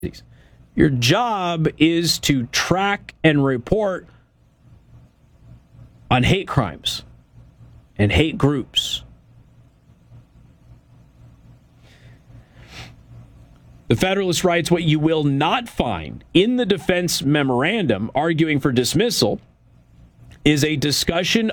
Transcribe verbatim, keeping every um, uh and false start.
Your job is to track and report on hate crimes and hate groups. The Federalist writes, what you will not find in the defense memorandum arguing for dismissal is a discussion